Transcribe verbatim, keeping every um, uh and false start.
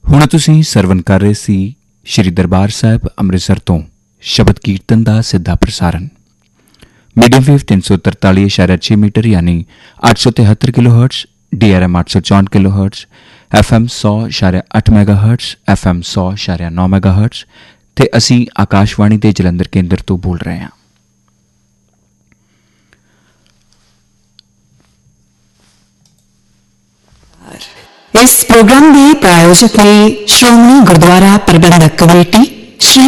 ਹੁਣ ਤੁਸੀਂ ਸਰਵਨ ਕਰ ਰਹੇ ਸੀ ਸ਼੍ਰੀ ਦਰਬਾਰ ਸਾਹਿਬ ਅੰਮ੍ਰਿਤਸਰ ਤੋਂ ਸ਼ਬਦ ਕੀਰਤਨ ਦਾ ਸਿੱਧਾ ਪ੍ਰਸਾਰਣ ਮੀਡੀਅਮ ਵੇਵ ਤਿੰਨ ਸੌ ਤਰਤਾਲੀ ਇਸ਼ਾਰਾ ਛੇ ਮੀਟਰ ਯਾਨੀ ਅੱਠ ਸੌ ਤਿਹੱਤਰ kilo hertz, D R M ਅੱਠ ਸੌ ਚੌਂਹਠ ਕਿਲੋ ਹਰਟਜ਼, ਐਫ ਐਮ ਸੌ ਇਸ਼ਾਰਾ ਅੱਠ ਮੈਗਾ ਹਰਟਜ਼, ਐਫ ਐਮ ਸੌ ਇਸ਼ਾਰਾ ਨੌ ਮੈਗਾ ਹਰਟਜ਼ ਤੇ ਅਸੀਂ ਆਕਾਸ਼ਵਾਣੀ ਦੇ ਜਲੰਧਰ ਕੇਂਦਰ ਤੋਂ ਬੋਲ ਰਹੇ ਹਾਂ। इस प्रोग्राम के प्रायोजक ने श्रोमणी गुरुद्वारा प्रबंधक कमेटी